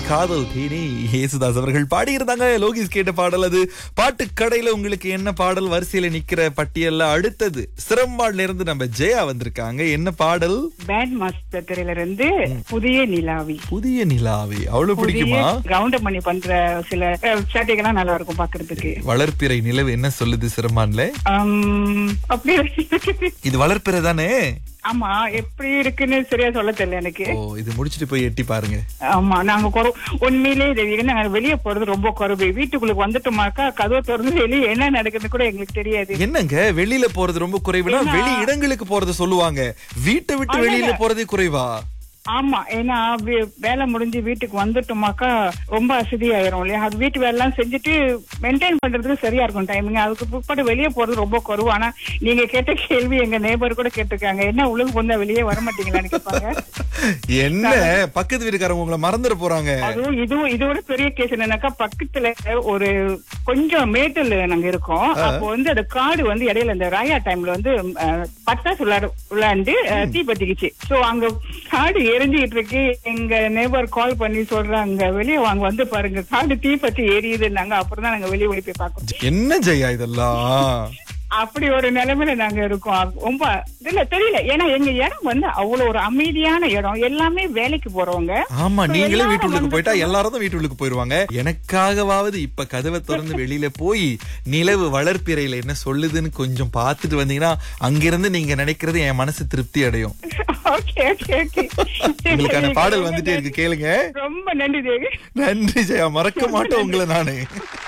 காதல் தேனி ஏசுதாஸ் அவர்கள் பாடியிருந்தாங்க. லோகிஸ் கேட்ட பாடல் அது. பாட்டு கடையில உங்களுக்கு என்ன பாடல் வரிசையில நிக்கிற பட்டியல்ல அடுத்தது சிரம்பாடுல இருந்து நம்ம ஜெயா வந்திருக்காங்க. என்ன பாடல்? பேண்ட் மாஸ்டர் திரையில இருந்து புதிய நிலாவி. புதிய நிலாவி அவ்வளவு பிடிக்குமா? கவுண்டர் பண்ணி பண்ற சில சேட்டைகள்லாம் நல்லா இருக்கும் பாக்குறதுக்கு. வளர்ப்பிறை நிலவு என்ன சொல்லுது சிரம்பான்ல? அப்படி இது வளர்ப்பிறை தானே? ஆமா, எப்படி இருக்குன்னு சரியா சொல்ல தெரியல எனக்கு. இது முடிச்சிட்டு போய் எட்டி பாருங்க. ஆமா, நாங்க உண்மையிலே நாங்க வெளியே போறது ரொம்ப குறைவு. வீட்டுக்குள்ள வந்துட்டோமாக்கா கதவை திறந்து வெளியே என்ன நடக்குதுன்னு கூட எங்களுக்கு தெரியாது. என்னங்க வெளியில போறது ரொம்ப குறைவுனா வெளி இடங்களுக்கு போறது சொல்லுவாங்க, வீட்டை விட்டு வெளியில போறதே குறைவா? ஆமா, ஏன்னா வேலை முடிஞ்சு வீட்டுக்கு வந்துட்டோமாக்கா ரொம்ப அசதி ஆயிரும் இல்லையா. அது வீட்டு வேலை எல்லாம் செஞ்சுட்டு மெயின்டைன் பண்றதுக்கு சரியா இருக்கும் டைமிங். அதுக்கு பிற்பாடு வெளியே போறது ரொம்ப குறைவு. ஆனா நீங்க கேட்ட கேள்வி எங்க நேபர் கூட கேட்டிருக்காங்க, என்ன உலகம் வந்தா வெளியே வர மாட்டீங்களான்னு கேட்பாங்க. என்ன பக்கத்து வீட்டுக்காரங்க உங்களை மறந்துட போறாங்க. அதுவும் இதோட பெரிய கேஸ் என்னன்னாக்கா, பக்கத்துல ஒரு கொஞ்சம் மேட்டல் நாங்க இருக்கோம். அப்போ அந்த காடு இடையில இந்த ராயா டைம்ல பட்டாசு விளையாண்டு தீ பத்திக்குச்சு. சோ அங்க காடு எரிஞ்சுக்கிட்டு இருக்கு. எங்க நேபர் கால் பண்ணி சொல்றாங்க, வெளியே வாங்க வந்து பாருங்க காடு தீ பத்தி எரியுதுன்னாங்க. அப்புறம் தான் நாங்க வெளியே ஓடி போய் பார்க்கணும். என்ன ஜெயா இதெல்லாம்? அப்படி ஒரு நிலைமையில நாங்க இருக்கோம். ரொம்ப தெரியல, ஏன்னா எங்க இடம் அவ்வளவு ஒரு அமைதியான இடம். எல்லாமே வேலைக்கு போறவங்க. ஆமா, நீங்களே வீட்டுக்கு போயிட்டா எல்லாரும் வீட்டுக்கு போயிருவாங்க. எனக்காகவாவது இப்ப கதவை திறந்து வெளியில போய் நிலவு வளர்ப்பிறையில என்ன சொல்லுதுன்னு கொஞ்சம் பாத்துட்டு வந்தீங்கன்னா அங்கிருந்து நீங்க நினைக்கிறது என் மனசு திருப்தி அடையும். உங்களுக்கான பாடல் வந்துட்டே இருக்கு, கேளுங்க. ரொம்ப நன்றி தேவி. நன்றி ஜெயா, மறக்க மாட்டோம் உங்களை நானு.